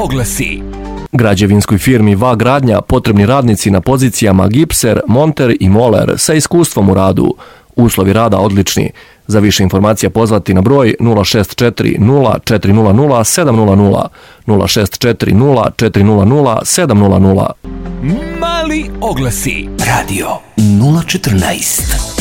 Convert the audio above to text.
oglasi. Građevinskoj firmi VA Gradnja potrebni radnici na pozicijama gipser, monter i moler sa iskustvom u radu. Uslovi rada odlični. Za više informacija pozvati na broj 064 0400 700 064 0400 700. Mali oglasi. Radio 014.